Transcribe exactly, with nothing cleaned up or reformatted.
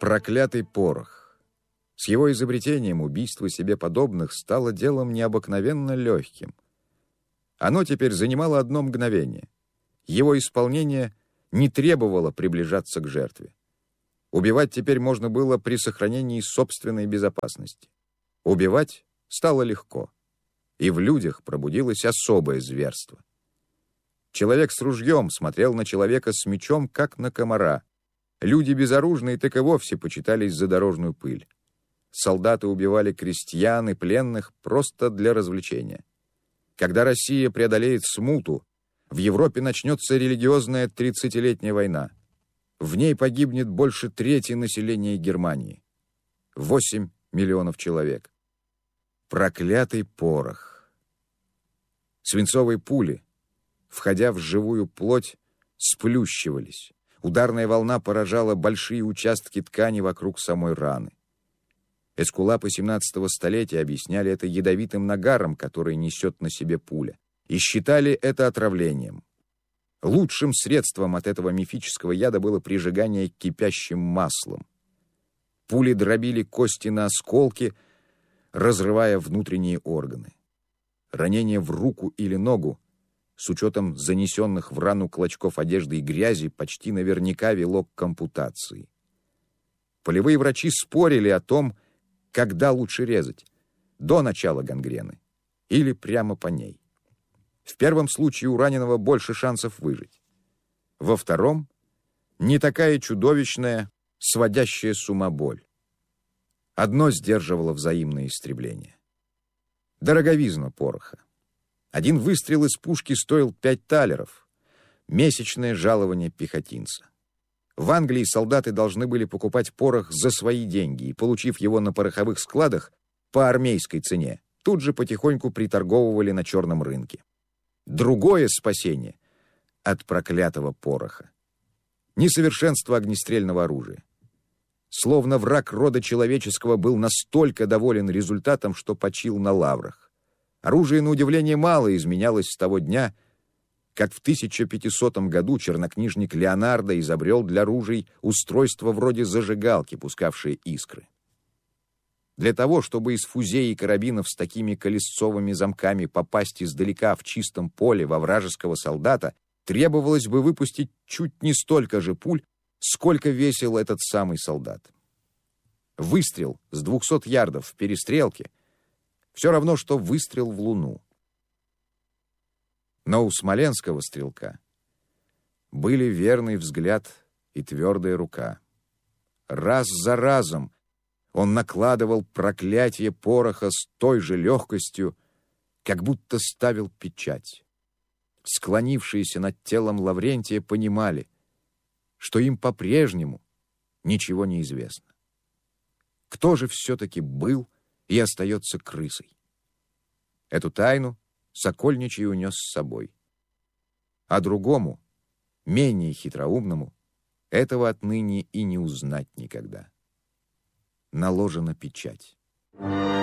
Проклятый порох. С его изобретением убийство себе подобных стало делом необыкновенно легким. Оно теперь занимало одно мгновение. Его исполнение не требовало приближаться к жертве. Убивать теперь можно было при сохранении собственной безопасности. Убивать стало легко. И в людях пробудилось особое зверство. Человек с ружьем смотрел на человека с мечом, как на комара. Люди безоружные так и вовсе почитались за дорожную пыль. Солдаты убивали крестьян и пленных просто для развлечения. Когда Россия преодолеет смуту, в Европе начнется религиозная тридцатилетняя война. В ней погибнет больше трети населения Германии. Восемь миллионов человек. Проклятый порох. Свинцовые пули, входя в живую плоть, сплющивались. Ударная волна поражала большие участки ткани вокруг самой раны. Эскулапы семнадцатого столетия объясняли это ядовитым нагаром, который несет на себе пуля, и считали это отравлением. Лучшим средством от этого мифического яда было прижигание кипящим маслом. Пули дробили кости на осколки, разрывая внутренние органы. Ранение в руку или ногу, с учетом занесенных в рану клочков одежды и грязи, почти наверняка вело к ампутации. Полевые врачи спорили о том, когда лучше резать, до начала гангрены или прямо по ней. В первом случае у раненого больше шансов выжить. Во втором — не такая чудовищная, сводящая с ума боль. Одно сдерживало взаимное истребление. Дороговизна пороха. Один выстрел из пушки стоил пять талеров, месячное жалование пехотинца. В Англии солдаты должны были покупать порох за свои деньги и, получив его на пороховых складах по армейской цене, тут же потихоньку приторговывали на черном рынке. Другое спасение от проклятого пороха — несовершенство огнестрельного оружия. Словно враг рода человеческого был настолько доволен результатом, что почил на лаврах. Оружие, на удивление, мало изменялось с того дня, как в тысяча пятисотом году чернокнижник Леонардо изобрел для ружей устройство вроде зажигалки, пускавшее искры. Для того, чтобы из фузей и карабинов с такими колесцовыми замками попасть издалека в чистом поле во вражеского солдата, требовалось бы выпустить чуть не столько же пуль, сколько весил этот самый солдат. Выстрел с двухсот ярдов в перестрелке все равно, что выстрел в луну. Но у смоленского стрелка были верный взгляд и твердая рука. Раз за разом он накладывал проклятие пороха с той же легкостью, как будто ставил печать. Склонившиеся над телом Лаврентия понимали, что им по-прежнему ничего не известно. Кто же все-таки был и остается крысой? Эту тайну Сокольничий унес с собой. А другому, менее хитроумному, этого отныне и не узнать никогда. Наложена печать.